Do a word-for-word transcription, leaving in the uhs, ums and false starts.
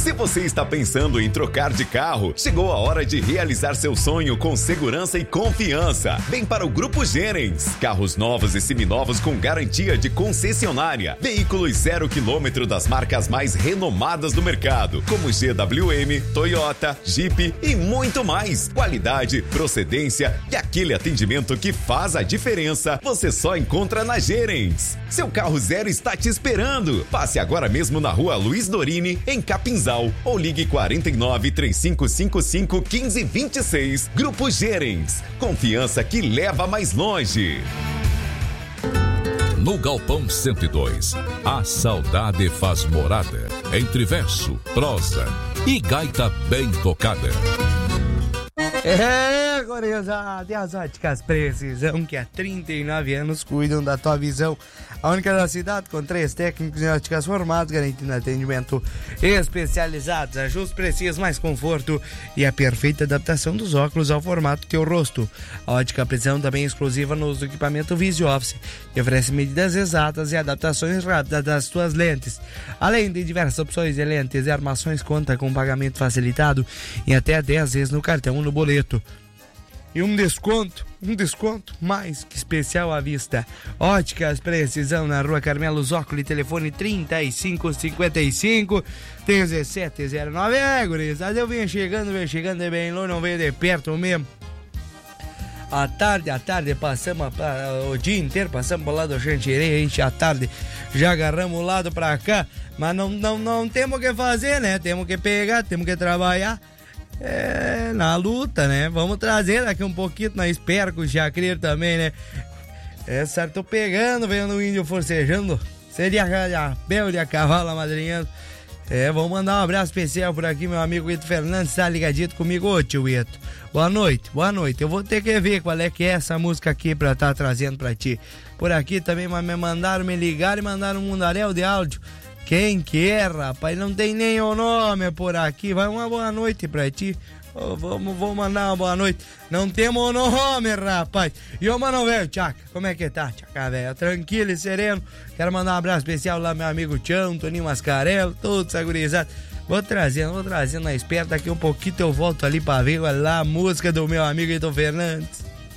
Se você está pensando em trocar de carro, chegou a hora de realizar seu sonho com segurança e confiança. Vem para o Grupo Gerens. Carros novos e seminovos com garantia de concessionária. Veículos zero quilômetro das marcas mais renomadas do mercado, como G W M, Toyota, Jeep e muito mais. Qualidade, procedência e aquele atendimento que faz a diferença, você só encontra na Gerens. Seu carro zero está te esperando. Passe agora mesmo na rua Luiz Dorini, em Capinzal, ou ligue quarenta e nove, três cinco cinco cinco, quinze vinte e seis. Grupo Gerens. Confiança que leva mais longe. No Galpão cento e dois, a saudade faz morada entre verso, prosa e gaita bem tocada. É, gurizada, e as óticas Precisão, que há trinta e nove anos cuidam da tua visão. A única da cidade com três técnicos em óticas formados, garantindo atendimento especializados, ajustes precisos, mais conforto e a perfeita adaptação dos óculos ao formato do teu rosto. A Ótica Precisão também é exclusiva no uso do equipamento Visi Office, que oferece medidas exatas e adaptações rápidas das tuas lentes. Além de diversas opções de lentes e armações, conta com pagamento facilitado em até dez vezes no cartão ou no boleto. E um desconto, um desconto mais que especial à vista. Óticas Precisão, na rua Carmelo Zócoli, telefone trinta e cinco, cinquenta e cinco, dezessete zero nove. É, gurizada, eu venho chegando, venho chegando de bem longe, não venho de perto mesmo. À tarde, à tarde, passamos a, o dia inteiro, passamos por lá do Xanxerê, a gente à tarde já agarramos o lado pra cá, mas não, não, não temos o que fazer, né? Temos que pegar, temos que trabalhar. É, na luta, né? Vamos trazer daqui um pouquinho, nós espera com o Chacreiro também, né? É certo, tô pegando, vendo o índio forcejando. Seria a bel de a cavalo madrinhando. É, vamos mandar um abraço especial por aqui, meu amigo Ito Fernandes, tá ligadito comigo. Ô, tio Ito, boa noite, boa noite. Eu vou ter que ver qual é que é essa música aqui pra estar tá trazendo pra ti. Por aqui também, mas me mandaram, me ligaram e mandaram um mundaréu de áudio. Quem que é, rapaz? Não tem nem o nome por aqui. Vai uma boa noite pra ti. Oh, vamos, vou mandar uma boa noite. Não temos o nome, rapaz. E ô, mano, velho, Tchaca, como é que tá, Tchaca, velho? Tranquilo e sereno. Quero mandar um abraço especial lá, meu amigo Tchão, Toninho Mascarello, todos agurizados. Vou trazendo, vou trazendo na espera. Daqui um pouquinho eu volto ali pra ver lá a música do meu amigo Ito Fernandes.